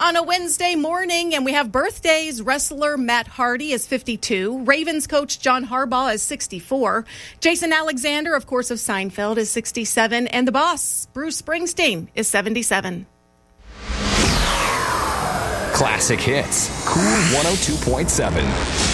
On a Wednesday morning, and we have birthdays. Wrestler Matt Hardy is 52. Ravens coach John Harbaugh is 64. Jason Alexander, of course, of Seinfeld, is 67. And the boss, Bruce Springsteen, is 77. Classic hits. Cool 102.7.